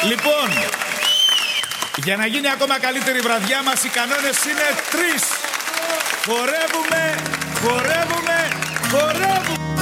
Λοιπόν, για να γίνει ακόμα καλύτερη η βραδιά μας, οι κανόνες είναι 3. Χορεύουμε